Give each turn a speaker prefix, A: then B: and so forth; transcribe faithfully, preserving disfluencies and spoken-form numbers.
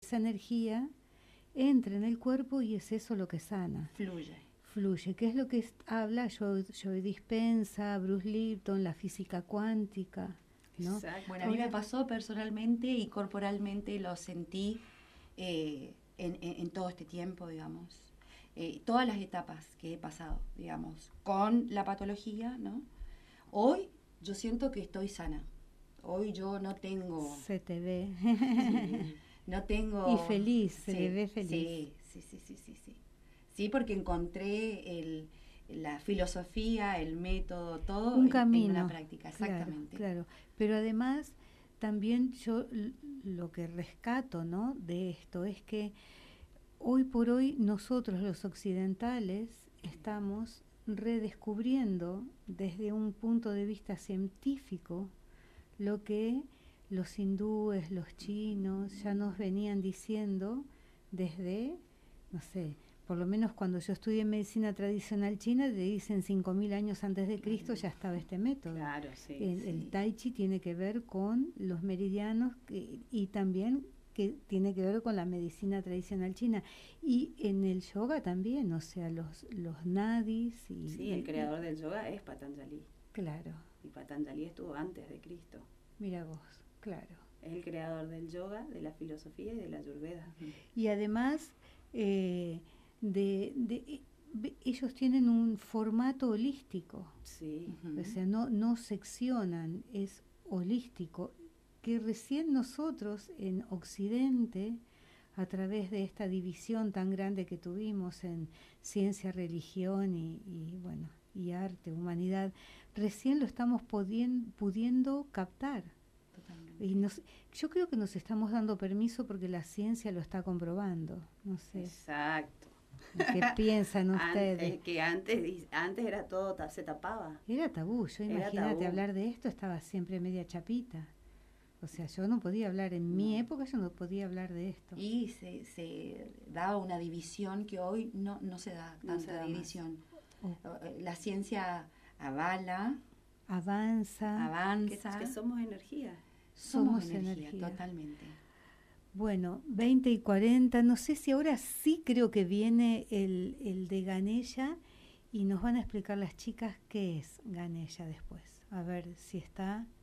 A: esa energía entra en el cuerpo y es eso lo que sana.
B: Fluye.
A: Fluye, que es lo que es, habla Joe, Joe Dispenza, Bruce Lipton, la física cuántica, ¿no?
B: Exacto. Bueno, a mí me pasó personalmente y corporalmente, lo sentí eh, en, en, en todo este tiempo, digamos. Eh, todas las etapas que he pasado, digamos, con la patología, ¿no? Hoy yo siento que estoy sana. Hoy yo no tengo...
A: Se te ve.
B: Sí, no tengo...
A: Y feliz, se
B: sí,
A: le ve feliz.
B: Sí, sí, sí, sí, sí, sí. Sí, porque encontré el, la filosofía, el método, todo
A: un
B: en,
A: camino,
B: en una práctica, exactamente.
A: Claro, claro. Pero además, también yo lo que rescato, ¿no?, de esto es que hoy por hoy nosotros los occidentales estamos redescubriendo desde un punto de vista científico lo que los hindúes, los chinos ya nos venían diciendo desde, no sé, por lo menos cuando yo estudié medicina tradicional china, te dicen cinco mil años antes de Cristo ya estaba este método.
B: Claro, sí.
A: El,
B: sí.
A: el Tai Chi tiene que ver con los meridianos que, y también que tiene que ver con la medicina tradicional china. Y en el yoga también, o sea, los, los nadis. Y,
B: sí, el creador del yoga es Patanjali.
A: Claro.
B: Y Patanjali estuvo antes de Cristo.
A: Mira vos, claro.
B: Es el creador del yoga, de la filosofía y de la ayurveda.
A: Y además, eh, de, de, de, ellos tienen un formato holístico.
B: Sí.
A: O sea, no, no seccionan, es holístico, que recién nosotros en Occidente, a través de esta división tan grande que tuvimos en ciencia, religión y, y bueno, y arte, humanidad, recién lo estamos podien, pudiendo captar.
B: Totalmente.
A: Y nos, yo creo que nos estamos dando permiso porque la ciencia lo está comprobando. No sé.
B: Exacto.
A: ¿Qué piensan ustedes?
B: Antes, que antes, antes era todo, se tapaba.
A: Era tabú. Yo imagínate, hablar de esto estaba siempre media chapita. O sea, yo no podía hablar, en no. mi época yo no podía hablar de esto.
B: Y se, se daba una división que hoy no, no se da tanta no se da división. Oh. La ciencia avala.
A: Avanza.
B: Avanza. Que, que somos energía.
A: Somos, somos energía, energía,
B: totalmente.
A: Bueno, veinte y cuarenta, no sé si ahora sí creo que viene el, el de Ganesha y nos van a explicar las chicas qué es Ganesha después. A ver si está...